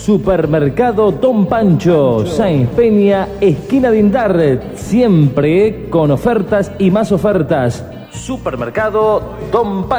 Supermercado Don Pancho, Sáenz Peña, esquina de Indar, siempre con ofertas y más ofertas. Supermercado Don Pancho.